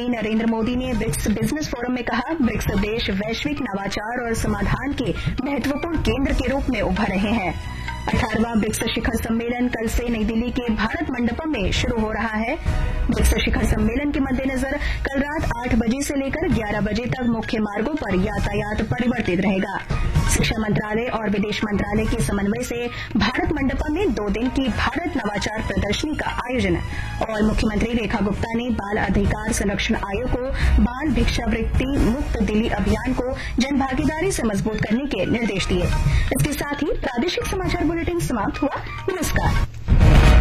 प्रधानमंत्री नरेंद्र मोदी ने BRICS business forum में कहा, ब्रिक्स देश वैश्विक नवाचार और समाधान के महत्वपूर्ण केंद्र के रूप में उभर रहे हैं। 18वां ब्रिक्स शिखर सम्मेलन कल से नई दिल्ली के भारत मंडपम में शुरू हो रहा है। ब्रिक्स शिखर सम्मेलन के मद्देनजर कल रात 8 बजे से लेकर 11 बजे तक मुख्य मार्गों पर यातायात परिवर्तित रहेगा। शिक्षा मंत्रालय और विदेश मंत्रालय के समन्वय से भारत मंडपम में 2 दिन की भारत नवाचार प्रदर्शनी का आयोजन और मुख्यमंत्री रेखा गुप्ता ने बाल अधिकार संरक्षण आयोग को बाल भिक्षावृत्ति मुक्त दिल्ली अभियान को जनभागीदारी से मजबूत करने के निर्देश दिए। इसके साथ ही प्रादेशिक समाचार बुलेटिन समाप्त हुआ। नमस्कार।